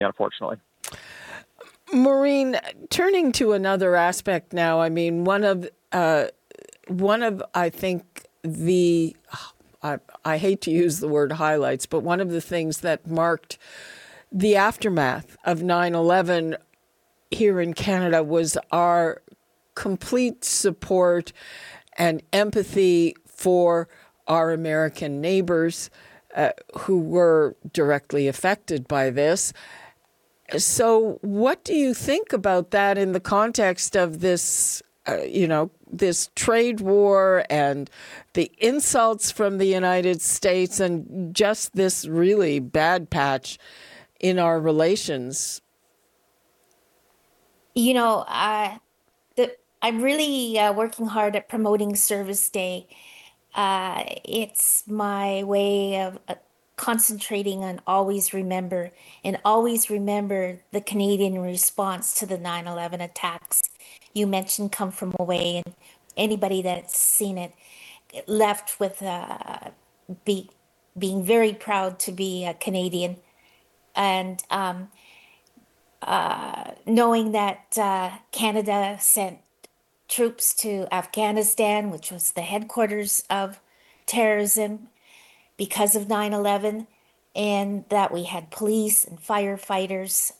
unfortunately. Maureen, turning to another aspect now, I mean, one of I think I hate to use the word highlights, but one of the things that marked the aftermath of 9/11 here in Canada was our complete support and empathy for our American neighbors who were directly affected by this. So what do you think about that in the context of this, this trade war and the insults from the United States and just this really bad patch in our relations? I'm really working hard at promoting Service Day. It's my way of concentrating on always remember the Canadian response to the 9/11 attacks. You mentioned Come From Away, and anybody that's seen it left with being very proud to be a Canadian, and knowing that Canada sent troops to Afghanistan, which was the headquarters of terrorism, because of 9/11, and that we had police and firefighters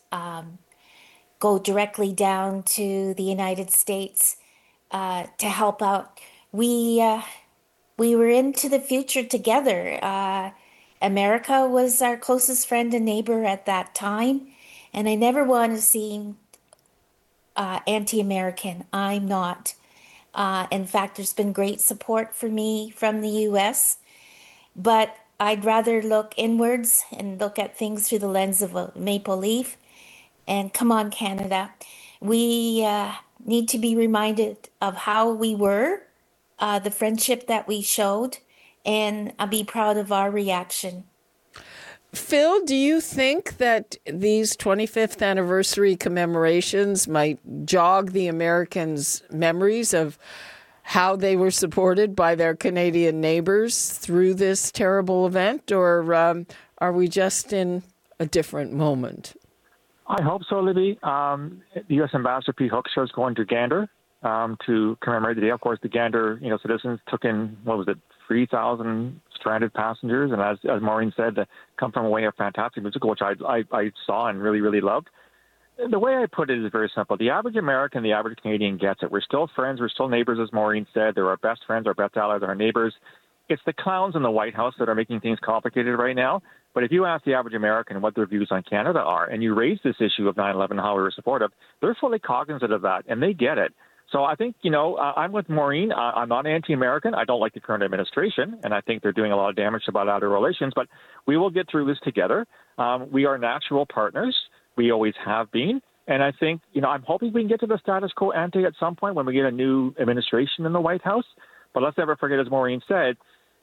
go directly down to the United States to help out. We were into the future together. America was our closest friend and neighbor at that time, and I never want to seem anti-American. I'm not. In fact, there's been great support for me from the U.S., but I'd rather look inwards and look at things through the lens of a maple leaf. And come on, Canada, we need to be reminded of how we were, the friendship that we showed, and I'll be proud of our reaction. Phil, do you think that these 25th anniversary commemorations might jog the Americans' memories of how they were supported by their Canadian neighbors through this terrible event, or are we just in a different moment? I hope so, Libby. The U.S. Ambassador Pete Hoekstra is going to Gander to commemorate the day. Of course, the Gander, citizens took in, 3,000 stranded passengers. And as Maureen said, the Come From Away, a fantastic musical, which I saw and really, really loved. The way I put it is very simple. The average American, the average Canadian gets it. We're still friends. We're still neighbors, as Maureen said. They're our best friends, our best allies, our neighbors. It's the clowns in the White House that are making things complicated right now. But if you ask the average American what their views on Canada are, and you raise this issue of 9/11, how we were supportive, they're fully cognizant of that, and they get it. So I think, I'm with Maureen. I'm not anti-American. I don't like the current administration, and I think they're doing a lot of damage to bilateral relations. But we will get through this together. We are natural partners. We always have been. And I think, I'm hoping we can get to the status quo ante at some point when we get a new administration in the White House. But let's never forget, as Maureen said,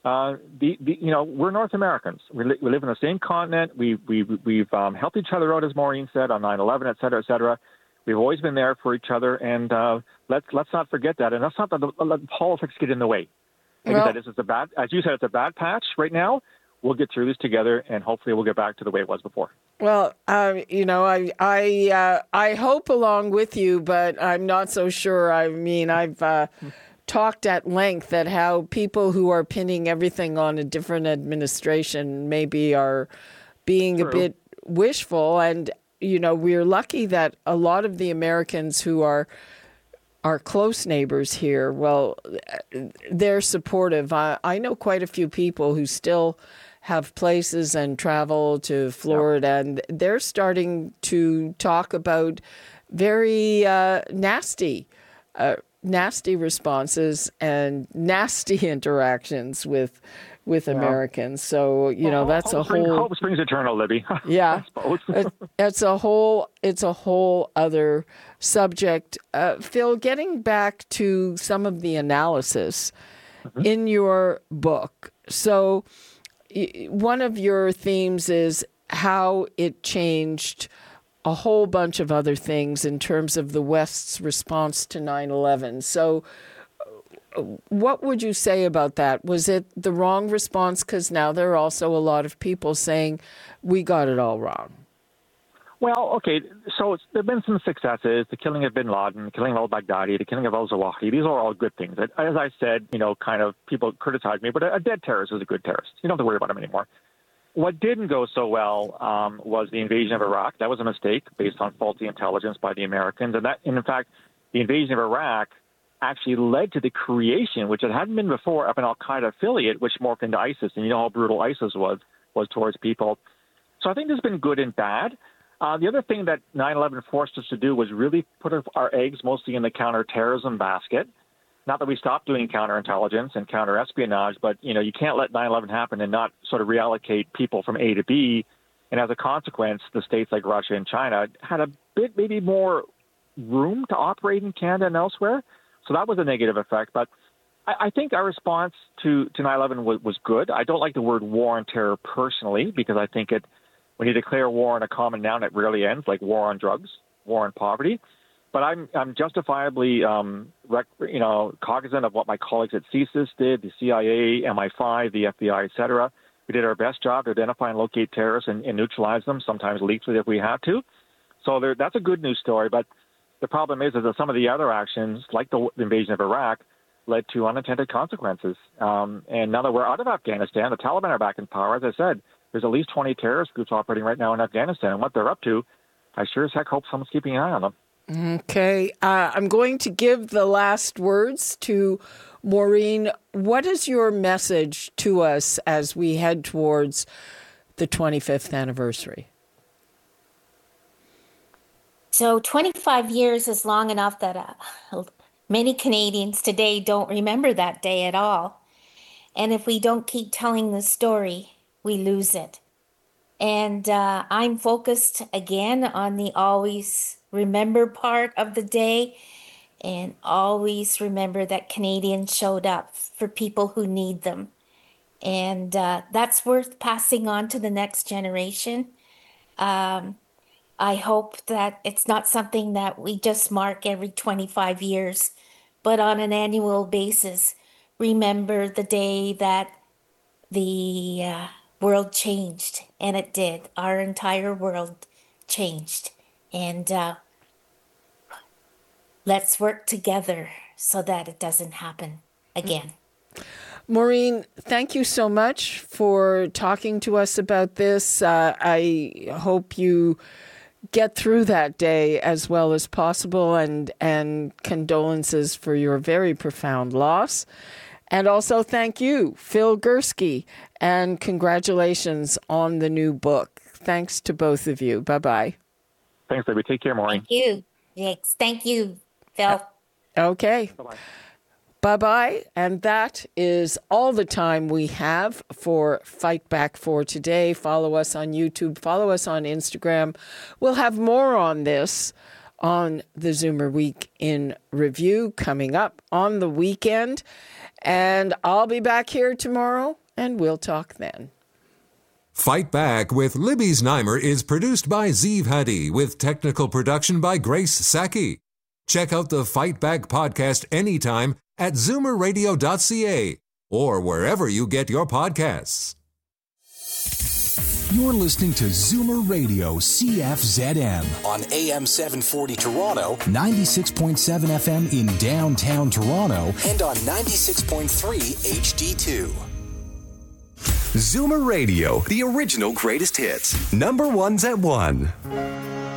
we're North Americans. We live in the same continent. We've helped each other out, as Maureen said, on 9/11, et cetera, et cetera. We've always been there for each other, and let's not forget that. And let's not let politics get in the way. As you said, it's a bad patch right now. We'll get through this together, and hopefully we'll get back to the way it was before. Well, I hope along with you, but I'm not so sure. I mean, I've talked at length at how people who are pinning everything on a different administration maybe are being True. a bit wishful. And, we're lucky that a lot of the Americans who are our close neighbors here, well, they're supportive. I know quite a few people who still have places and travel to Florida, and they're starting to talk about very nasty responses and nasty interactions with Americans. So, that's a whole... Hope springs eternal, Libby. Yeah. It's a whole other subject. Phil, getting back to some of the analysis in your book. So one of your themes is how it changed a whole bunch of other things in terms of the West's response to 9/11. So what would you say about that? Was it the wrong response? Because now there are also a lot of people saying we got it all wrong. Well, okay, so there have been some successes. The killing of bin Laden, the killing of al-Baghdadi, the killing of al-Zawahiri. These are all good things. As I said, kind of people criticize me, but a dead terrorist is a good terrorist. You don't have to worry about him anymore. What didn't go so well was the invasion of Iraq. That was a mistake based on faulty intelligence by the Americans. And in fact, the invasion of Iraq actually led to the creation, which it hadn't been before, of an al-Qaeda affiliate, which morphed into ISIS. And you know how brutal ISIS was towards people. So I think there's been good and bad. The other thing that 9/11 forced us to do was really put our eggs mostly in the counterterrorism basket. Not that we stopped doing counterintelligence and counterespionage, but, you can't let 9/11 happen and not sort of reallocate people from A to B. And as a consequence, the states like Russia and China had a bit maybe more room to operate in Canada and elsewhere. So that was a negative effect. But I think our response to 9/11 was good. I don't like the word war on terror personally, because I think when you declare war on a common noun, it rarely ends, like war on drugs, war on poverty. But I'm justifiably, cognizant of what my colleagues at CSIS did, the CIA, MI5, the FBI, et cetera. We did our best job to identify and locate terrorists and neutralize them, sometimes lethally if we had to. So that's a good news story. But the problem is that some of the other actions, like the invasion of Iraq, led to unintended consequences. And now that we're out of Afghanistan, the Taliban are back in power. As I said, there's at least 20 terrorist groups operating right now in Afghanistan. And what they're up to, I sure as heck hope someone's keeping an eye on them. Okay. I'm going to give the last words to Maureen. What is your message to us as we head towards the 25th anniversary? So 25 years is long enough that many Canadians today don't remember that day at all. And if we don't keep telling the story, we lose it. And I'm focused again on the always remember part of the day, and always remember that Canadians showed up for people who need them. And that's worth passing on to the next generation. I hope that it's not something that we just mark every 25 years, but on an annual basis, remember the day that the world changed, and it did. Our entire world changed. And let's work together so that it doesn't happen again. Maureen, thank you so much for talking to us about this. I hope you get through that day as well as possible, and condolences for your very profound loss. And also thank you, Phil Gurski, and congratulations on the new book. Thanks to both of you. Bye-bye. Thanks, Libby. Take care, Maureen. Thank you. Yes, thank you, Phil. Okay. Bye-bye. Bye-bye. And that is all the time we have for Fight Back for today. Follow us on YouTube. Follow us on Instagram. We'll have more on this on the Zoomer Week in Review coming up on the weekend. And I'll be back here tomorrow, and we'll talk then. Fight Back with Libby Znaimer is produced by Zeev Hadi with technical production by Grace Saki. Check out the Fight Back podcast anytime at zoomerradio.ca or wherever you get your podcasts. You're listening to Zoomer Radio CFZM on AM 740 Toronto, 96.7 FM in downtown Toronto, and on 96.3 HD2. Zoomer Radio, the original greatest hits. Number ones at 1.